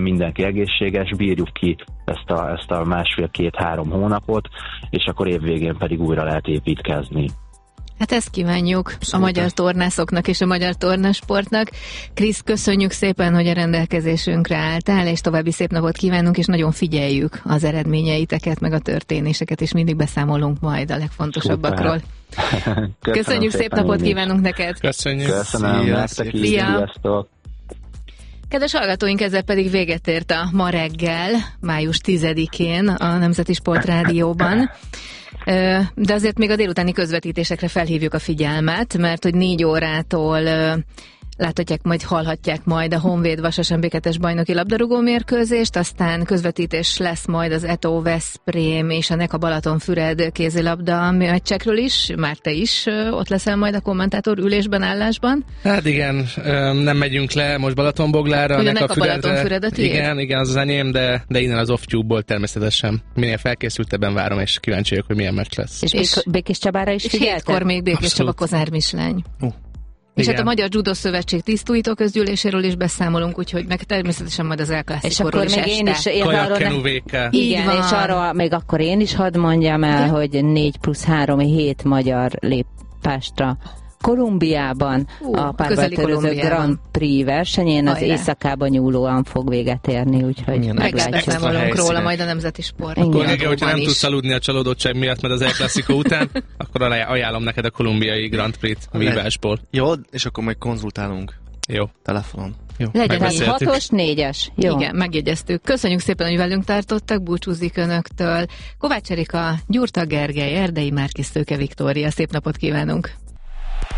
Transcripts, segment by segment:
mindenki egészséges, bírjuk ki ezt a 1,5-2-3 hónapot, és akkor évvégén pedig újra lehet építkezni. Hát ezt kívánjuk a magyar tornászoknak és a magyar tornasportnak. Krisz, köszönjük szépen, hogy a rendelkezésünkre álltál, és további szép napot kívánunk, és nagyon figyeljük az eredményeiteket, meg a történéseket, és mindig beszámolunk majd a legfontosabbakról. Köszönjük, szép napot kívánunk neked! Köszönöm nektek is, sziasztok! Kedves hallgatóink, ezzel pedig véget ért a Ma reggel, május 10-én a Nemzeti Sport Rádióban. De azért még a délutáni közvetítésekre felhívjuk a figyelmet, mert hogy 4 órától hallhatják majd a Honvéd Vasas MB2-es bajnoki labdarúgó mérkőzést, aztán közvetítés lesz majd az Eto Veszprém és a Neka Balatonfüred kézilabda meccsekről is. Már te is ott leszel majd a kommentátor ülésben, állásban. Hát igen, nem megyünk le most Balatonboglára. A Neka Balatonfüred a tiéd? Igen, az enyém, de innen az off-tube-ból természetesen. Minél felkészültebben várom, és kíváncsi vagyok, hogy milyen meccs lesz. És Békés Csabára is figyeltek? 7-kor még Békés Csaba Kozár Mislány. És igen. Hát a Magyar Judo Szövetség tisztújító közgyűléséről is beszámolunk, úgyhogy meg természetesen majd az El Clásicoról is este. Én is Igen, és arra még akkor én is hadd mondjam el, hogy 4+3 7 magyar lép Pestre. Kolumbiában a párbajtörőző Grand Prix versenyén az éjszakában nyúlóan fog véget érni, úgyhogy megszámolunk róla majd a Nemzeti Sport. Akkor, hogyha nem tudsz aludni a csalódottság miatt, mert az El Clásico után, akkor ajánlom neked a kolumbiai Grand Prix-t vívásból. Jó, és akkor majd konzultálunk. Jó. Telefonon. Jó. Legyen 6-os, 4-es. Jó. Igen, megjegyeztük. Köszönjük szépen, hogy velünk tartottak, búcsúzik önöktől. Kovács Erika, Gyurta Gergely, Erdei Márkis, Szőke Viktória. Szép napot kívánunk!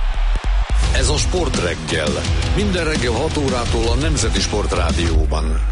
Ez a Sport reggel. Minden reggel 6 órától a Nemzeti Sport Rádióban.